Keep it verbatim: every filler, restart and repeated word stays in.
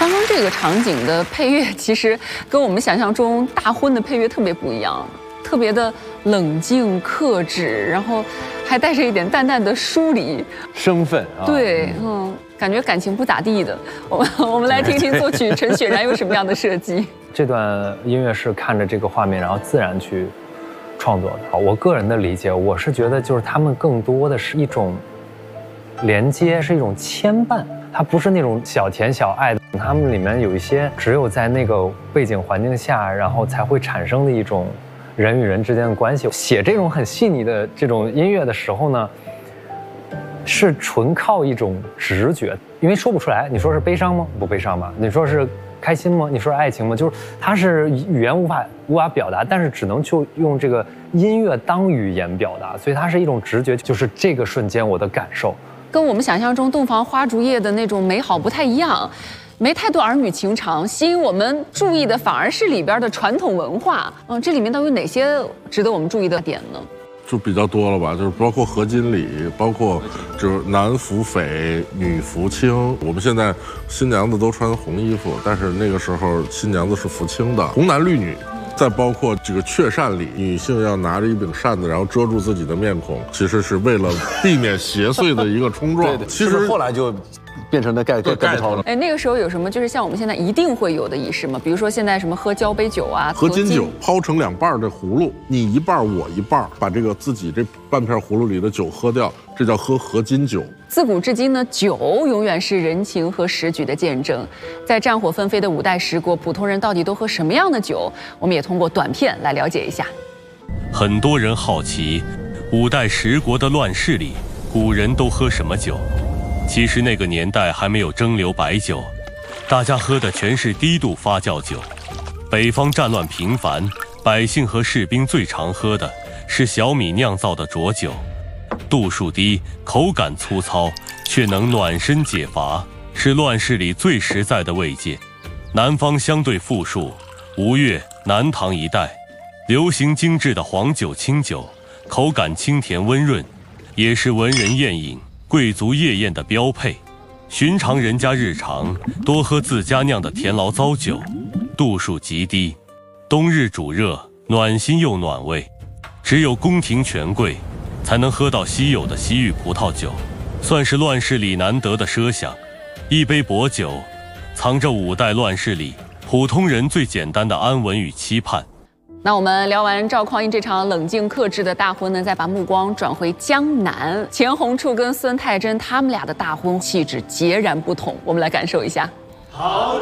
刚刚这个场景的配乐，其实跟我们想象中大婚的配乐特别不一样，特别的冷静克制，然后还带着一点淡淡的疏离身份啊。 对，嗯，感觉感情不咋地的。我们我们来听听作曲陈雪然有什么样的设计。 这段音乐是看着这个画面，然后自然去创作的。我个人的理解，我是觉得就是他们更多的是一种连接，是一种牵绊。它不是那种小甜小爱的，他们里面有一些只有在那个背景环境下，然后才会产生的一种人与人之间的关系。写这种很细腻的这种音乐的时候呢，是纯靠一种直觉，因为说不出来。你说是悲伤吗？不悲伤吧。你说是开心吗？你说是爱情吗？就是它是语言无法无法表达，但是只能就用这个音乐当语言表达，所以它是一种直觉，就是这个瞬间我的感受。 跟我们想象中洞房花烛夜的那种美好不太一样，没太多儿女情长，吸引我们注意的反而是里边的传统文化。嗯，这里面都有哪些值得我们注意的点呢？ 就比较多了吧，就是包括合金礼，包括就是男服匪，女服青。我们现在新娘子都穿红衣服，但是那个时候新娘子是服青的，红男绿女。再包括这个雀扇礼，女性要拿着一柄扇子，然后遮住自己的面孔，其实是为了避免邪祟的一个冲撞。 对， 其实后来就变成了盖盖盖头了。 哎，那个时候有什么就是像我们现在一定会有的仪式吗？比如说现在什么喝交杯酒啊， 合金酒抛成两半的葫芦，你一半我一半，把这个自己这半片葫芦里的酒喝掉，这叫喝合金酒。 自古至今呢，酒永远是人情和时局的见证。在战火纷飞的五代十国，普通人到底都喝什么样的酒？我们也通过短片来了解一下。 很多人好奇，五代十国的乱世里，古人都喝什么酒？其实那个年代还没有蒸馏白酒，大家喝的全是低度发酵酒。北方战乱频繁，百姓和士兵最常喝的是小米酿造的浊酒。度数低，口感粗糙，却能暖身解乏，是乱世里最实在的慰藉。南方相对富庶，吴越、南唐一带流行精致的黄酒、清酒，口感清甜温润，也是文人宴饮、贵族夜宴的标配。寻常人家日常多喝自家酿的甜醪糟酒，度数极低，冬日煮热，暖心又暖胃。只有宫廷权贵才能喝到稀有的西域葡萄酒，算是乱世里难得的奢想。一杯薄酒，藏着五代乱世里普通人最简单的安稳与期盼。 那我们聊完赵匡胤这场冷静克制的大婚呢，再把目光转回江南，钱红处跟孙太真他们俩的大婚气质截然不同，我们来感受一下。 好